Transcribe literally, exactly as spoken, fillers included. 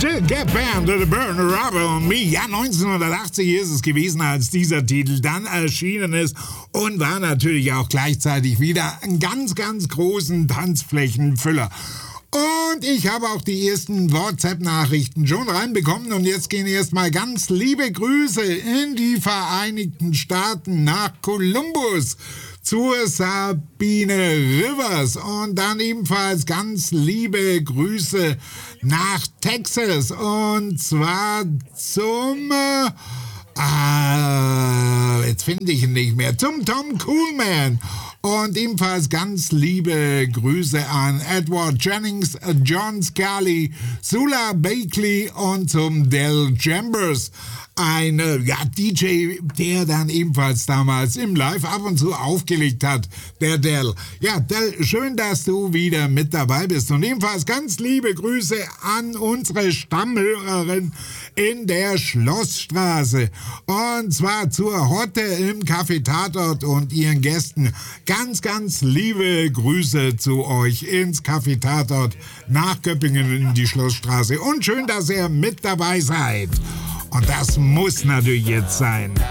Jill Band, The Burner Rubber und Me. Ja, neunzehnhundertachtzig ist es gewesen, als dieser Titel dann erschienen ist und war natürlich auch gleichzeitig wieder ein ganz, ganz großen Tanzflächenfüller. Und ich habe auch die ersten WhatsApp-Nachrichten schon reinbekommen und jetzt gehen erstmal ganz liebe Grüße in die Vereinigten Staaten nach Columbus zur Sabine Rivers und dann ebenfalls ganz liebe Grüße nach Texas und zwar zum... Äh, Ah, jetzt finde ich ihn nicht mehr. Zum Tom Coolman. Und ebenfalls ganz liebe Grüße an Edward Jennings, John Scully, Sula Bakley und zum Del Chambers. Ein ja, D J, der dann ebenfalls damals im Live ab und zu aufgelegt hat, der Del. Ja, Del, schön, dass du wieder mit dabei bist. Und ebenfalls ganz liebe Grüße an unsere Stammhörerin in der Schlossstraße. Und zwar zur Hotte im Café Tatort und ihren Gästen. Ganz, ganz liebe Grüße zu euch ins Café Tatort nach Göppingen in die Schlossstraße. Und schön, dass ihr mit dabei seid. Und das muss natürlich jetzt sein.